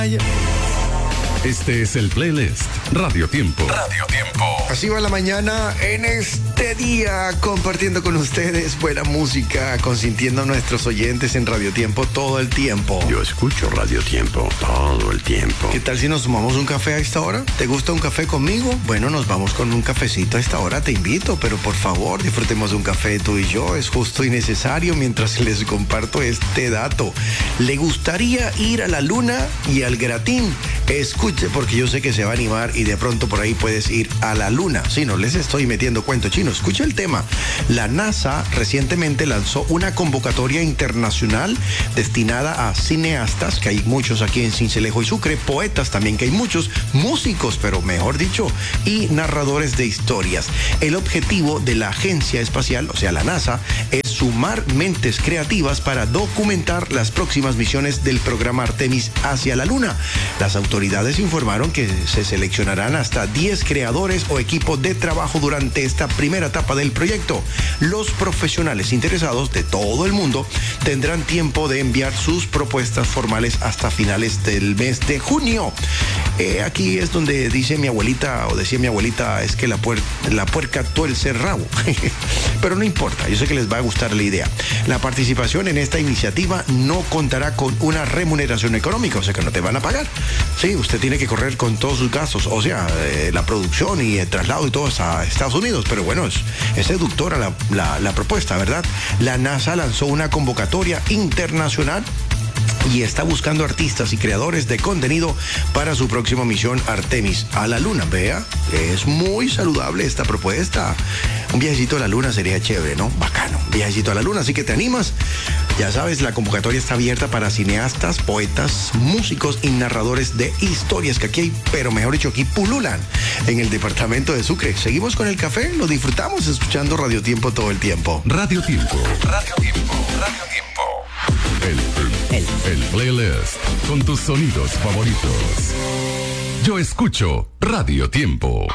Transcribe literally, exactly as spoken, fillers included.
Este es el playlist Radio Tiempo. Radio Tiempo. Así va la mañana en este día, compartiendo con ustedes buena música, consintiendo a nuestros oyentes en Radio Tiempo todo el tiempo. Yo escucho Radio Tiempo todo el tiempo. ¿Qué tal si nos tomamos un café a esta hora? ¿Te gusta un café conmigo? Bueno, nos vamos con un cafecito a esta hora, te invito, pero por favor, disfrutemos de un café tú y yo. Es justo y necesario mientras les comparto este dato. ¿Le gustaría ir a la luna y al gratín? Escuche, porque yo sé que se va a animar y de pronto por ahí puedes ir a la luna. Sí, no les estoy metiendo cuento chino. Escucha el tema. La NASA recientemente lanzó una convocatoria internacional destinada a cineastas, que hay muchos aquí en Sincelejo y Sucre, poetas también, que hay muchos, músicos, pero mejor dicho, y narradores de historias. El objetivo de la agencia espacial, o sea, la NASA, es sumar mentes creativas para documentar las próximas misiones del programa Artemis hacia la luna. Las autoridades informaron que se seleccionarán hasta diez creadores o equipos de trabajo durante esta primera etapa del proyecto. Los profesionales interesados de todo el mundo tendrán tiempo de enviar sus propuestas formales hasta finales del mes de junio. Eh, aquí es donde dice mi abuelita, o decía mi abuelita, es que la, puer la puerca tuerce el rabo. Pero no importa, yo sé que les va a gustar la idea. La participación en esta iniciativa no contará con una remuneración económica, o sea que no te van a pagar. Sí, usted tiene que correr con todos sus gastos, o sea, eh, la producción y el traslado y todo a Estados Unidos, pero bueno, es, es seductora la, la, la propuesta, ¿verdad? La NASA lanzó una convocatoria internacional y está buscando artistas y creadores de contenido para su próxima misión Artemis a la luna. Vea, es muy saludable esta propuesta. Un viajecito a la luna sería chévere, ¿no? Bacano, un viajecito a la luna, así que te animas. Ya sabes, la convocatoria está abierta para cineastas, poetas, músicos y narradores de historias que aquí hay, pero mejor dicho, aquí pululan en el departamento de Sucre. Seguimos con el café, lo disfrutamos escuchando Radio Tiempo todo el tiempo. Radio Tiempo. Radio Tiempo. Radio Tiempo. El, el, el, el playlist con tus sonidos favoritos. Yo escucho Radio Tiempo.